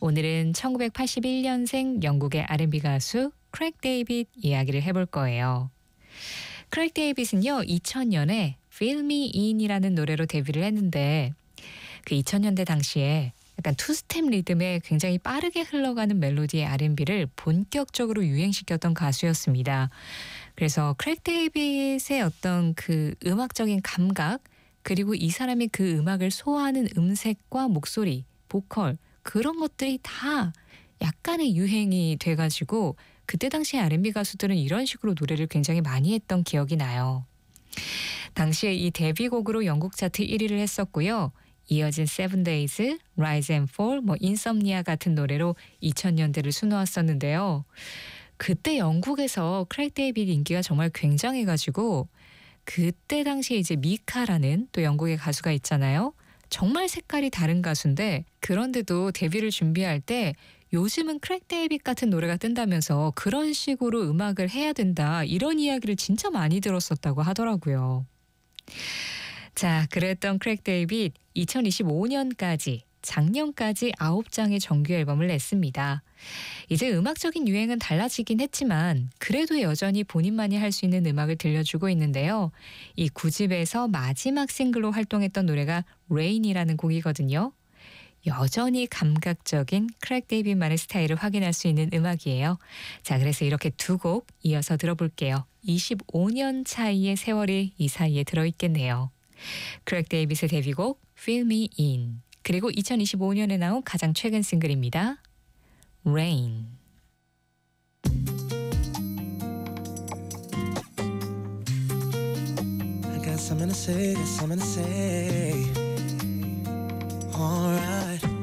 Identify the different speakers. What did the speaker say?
Speaker 1: 오늘은 1981년생 영국의 R&B 가수 크랙 데이빗 이야기를 해볼 거예요. 크랙 데이빗은요, 2000년에 Feel Me In이라는 노래로 데뷔를 했는데 그 2000년대 당시에 약간 투스텝 리듬에 굉장히 빠르게 흘러가는 멜로디의 R&B를 본격적으로 유행시켰던 가수였습니다. 그래서 크랙 데이빗의 어떤 그 음악적인 감각, 그리고 이 사람이 그 음악을 소화하는 음색과 목소리, 보컬, 그런 것들이 다 약간의 유행이 돼가지고 그때 당시 R&B 가수들은 이런 식으로 노래를 굉장히 많이 했던 기억이 나요. 당시에 이 데뷔곡으로 영국 차트 1위를 했었고요. 이어진 Seven Days, Rise and Fall, Insomnia 같은 노래로 2000년대를 수놓았었는데요. 그때 영국에서 크랙 데이빗 인기가 정말 굉장해가지고 그때 당시에 이제 미카라는 또 영국의 가수가 있잖아요. 정말 색깔이 다른 가수인데 그런데도 데뷔를 준비할 때 요즘은 크랙 데이빗 같은 노래가 뜬다면서 그런 식으로 음악을 해야 된다, 이런 이야기를 진짜 많이 들었었다고 하더라고요. 자, 그랬던 크랙 데이빗 2025년까지 작년까지 9장의 정규 앨범을 냈습니다. 이제 음악적인 유행은 달라지긴 했지만 그래도 여전히 본인만이 할 수 있는 음악을 들려주고 있는데요. 이 9집에서 마지막 싱글로 활동했던 노래가 Rain이라는 곡이거든요. 여전히 감각적인 크랙 데이빗만의 스타일을 확인할 수 있는 음악이에요. 자, 그래서 이렇게 두 곡 이어서 들어볼게요. 25년 차이의 세월이 이 사이에 들어있겠네요. 크랙 데이빗의 데뷔곡 Feel Me In, 그리고 2025년에 나온 가장 최근 싱글입니다. Rain.
Speaker 2: I got something to say, Alright.